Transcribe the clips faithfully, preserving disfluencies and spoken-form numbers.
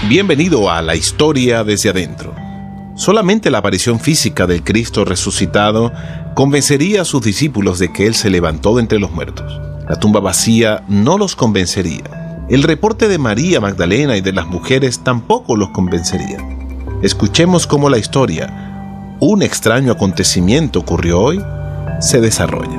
Bienvenido a La Historia desde Adentro. Solamente la aparición física del Cristo resucitado convencería a sus discípulos de que Él se levantó de entre los muertos. La tumba vacía no los convencería. El reporte de María Magdalena y de las mujeres tampoco los convencería. Escuchemos cómo la historia, un extraño acontecimiento ocurrió hoy, se desarrolla.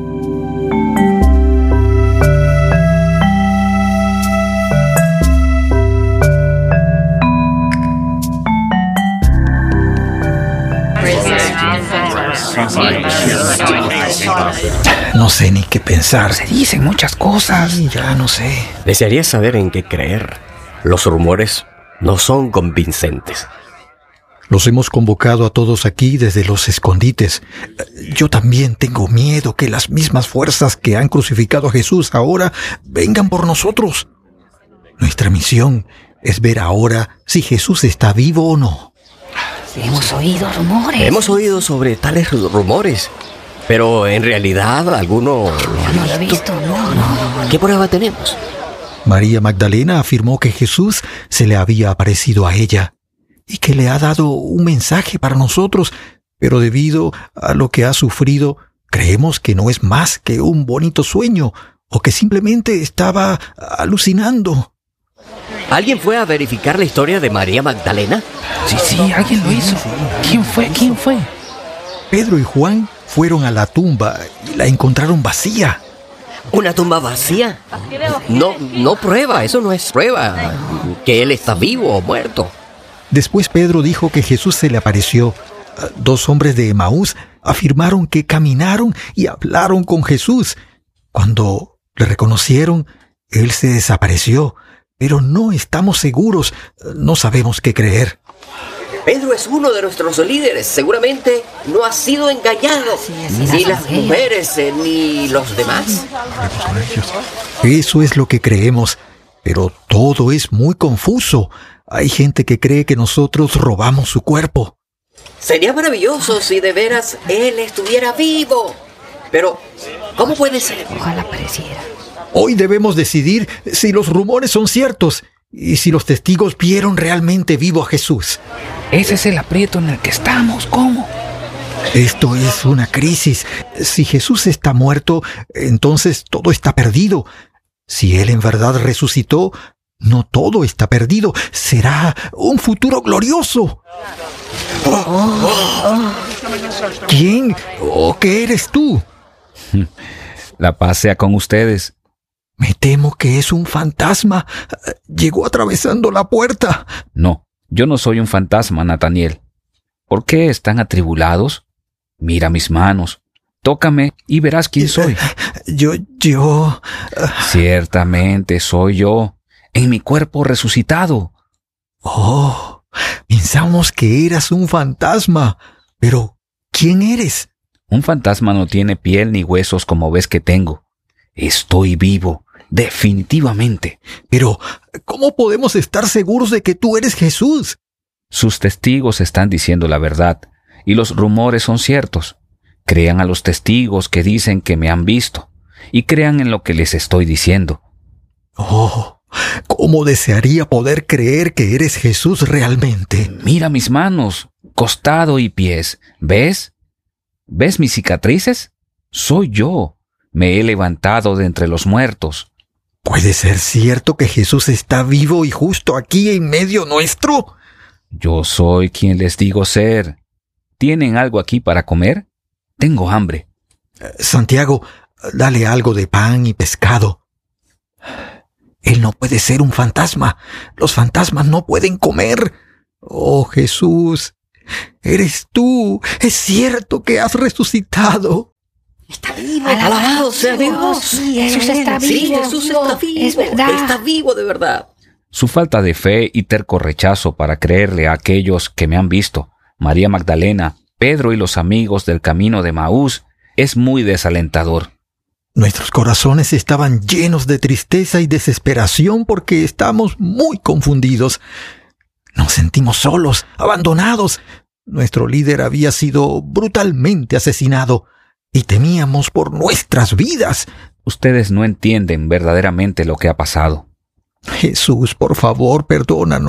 No sé ni qué pensar. Se dicen muchas cosas. Sí, ya no sé. Desearía saber en qué creer. Los rumores no son convincentes. Los hemos convocado a todos aquí desde los escondites. Yo también tengo miedo que las mismas fuerzas que han crucificado a Jesús ahora vengan por nosotros. Nuestra misión es ver ahora si Jesús está vivo o no. Hemos oído rumores. Hemos oído sobre tales rumores, pero en realidad alguno Yo no lo he visto, no, no. ¿Qué prueba tenemos? María Magdalena afirmó que Jesús se le había aparecido a ella y que le ha dado un mensaje para nosotros, pero debido a lo que ha sufrido, creemos que no es más que un bonito sueño o que simplemente estaba alucinando. ¿Alguien fue a verificar la historia de María Magdalena? Sí, sí, alguien lo hizo. ¿Quién fue? ¿Quién fue? Pedro y Juan fueron a la tumba y la encontraron vacía. ¿Una tumba vacía? No, no prueba, eso no es prueba que él está vivo o muerto. Después Pedro dijo que Jesús se le apareció. Dos hombres de Emaús afirmaron que caminaron y hablaron con Jesús. Cuando le reconocieron, él se desapareció. Pero no estamos seguros, no sabemos qué creer. Pedro es uno de nuestros líderes, seguramente no ha sido engañado. Sí, sí, ni las las mujeres. mujeres, eh, ni los demás. Eso es lo que creemos, pero todo es muy confuso. Hay gente que cree que nosotros robamos su cuerpo. Sería maravilloso si de veras él estuviera vivo. Pero, ¿cómo puede ser? Ojalá pareciera. Hoy debemos decidir si los rumores son ciertos y si los testigos vieron realmente vivo a Jesús. Ese es el aprieto en el que estamos. ¿Cómo? Esto es una crisis. Si Jesús está muerto, entonces todo está perdido. Si Él en verdad resucitó, no todo está perdido. Será un futuro glorioso. ¿Quién o qué eres tú? La paz sea con ustedes. Me temo que es un fantasma. Llegó atravesando la puerta. No, yo no soy un fantasma, Nataniel. ¿Por qué están atribulados? Mira mis manos. Tócame y verás quién soy. Yo, yo... Ciertamente soy yo, en mi cuerpo resucitado. Oh, pensamos que eras un fantasma. Pero, ¿quién eres? Un fantasma no tiene piel ni huesos como ves que tengo. Estoy vivo, definitivamente. Pero, ¿cómo podemos estar seguros de que tú eres Jesús? Sus testigos están diciendo la verdad, y los rumores son ciertos. Crean a los testigos que dicen que me han visto, y crean en lo que les estoy diciendo. Oh, ¿cómo desearía poder creer que eres Jesús realmente? Mira mis manos, costado y pies. ¿Ves? ¿Ves mis cicatrices? Soy yo. Me he levantado de entre los muertos. ¿Puede ser cierto que Jesús está vivo y justo aquí en medio nuestro? Yo soy quien les digo ser. ¿Tienen algo aquí para comer? Tengo hambre. Santiago, dale algo de pan y pescado. Él no puede ser un fantasma. Los fantasmas no pueden comer. Oh, Jesús, eres tú. Es cierto que has resucitado. Está vivo. Alabado sea Dios. Sí, Jesús está vivo. Sí, Jesús está vivo. Es verdad. Está vivo de verdad. Su falta de fe y terco rechazo para creerle a aquellos que me han visto, María Magdalena, Pedro y los amigos del camino de Emaús, es muy desalentador. Nuestros corazones estaban llenos de tristeza y desesperación porque estamos muy confundidos. Nos sentimos solos, abandonados. Nuestro líder había sido brutalmente asesinado y temíamos por nuestras vidas. Ustedes no entienden verdaderamente lo que ha pasado. Jesús, por favor, perdónanos.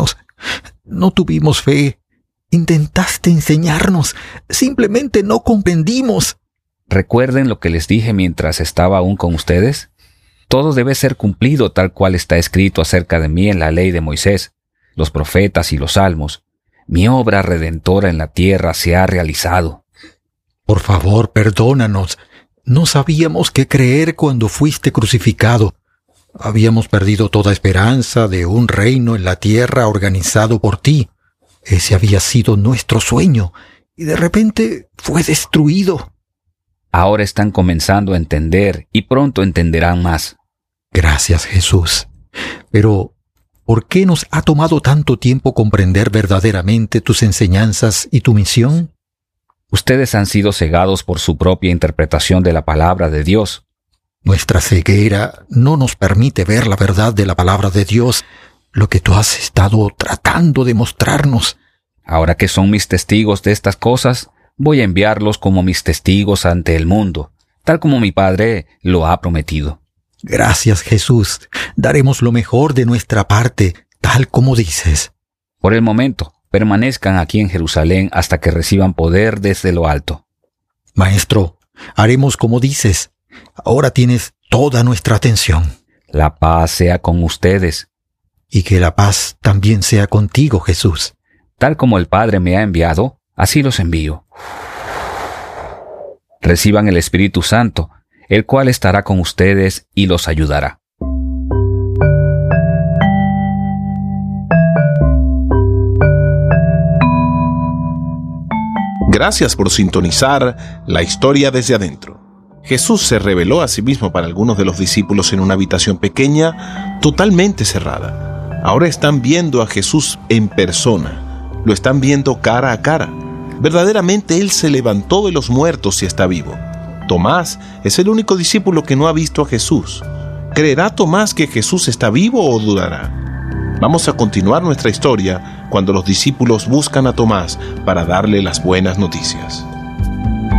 No tuvimos fe. Intentaste enseñarnos. Simplemente no comprendimos. ¿Recuerden lo que les dije mientras estaba aún con ustedes? Todo debe ser cumplido tal cual está escrito acerca de mí en la ley de Moisés, los profetas y los salmos. Mi obra redentora en la tierra se ha realizado. Por favor, perdónanos. No sabíamos qué creer cuando fuiste crucificado. Habíamos perdido toda esperanza de un reino en la tierra organizado por ti. Ese había sido nuestro sueño, y de repente fue destruido. Ahora están comenzando a entender y pronto entenderán más. Gracias, Jesús. Pero, ¿por qué nos ha tomado tanto tiempo comprender verdaderamente tus enseñanzas y tu misión? Ustedes han sido cegados por su propia interpretación de la palabra de Dios. Nuestra ceguera no nos permite ver la verdad de la palabra de Dios, lo que tú has estado tratando de mostrarnos. Ahora que son mis testigos de estas cosas, voy a enviarlos como mis testigos ante el mundo, tal como mi Padre lo ha prometido. Gracias, Jesús. Daremos lo mejor de nuestra parte, tal como dices. Por el momento, permanezcan aquí en Jerusalén hasta que reciban poder desde lo alto. Maestro, haremos como dices. Ahora tienes toda nuestra atención. La paz sea con ustedes. Y que la paz también sea contigo, Jesús. Tal como el Padre me ha enviado, así los envío. Reciban el Espíritu Santo, el cual estará con ustedes y los ayudará. Gracias por sintonizar la historia desde adentro. Jesús se reveló a sí mismo para algunos de los discípulos en una habitación pequeña, totalmente cerrada. Ahora están viendo a Jesús en persona. Lo están viendo cara a cara. Verdaderamente Él se levantó de los muertos y está vivo. Tomás es el único discípulo que no ha visto a Jesús. ¿Creerá Tomás que Jesús está vivo o dudará? Vamos a continuar nuestra historia cuando los discípulos buscan a Tomás para darle las buenas noticias.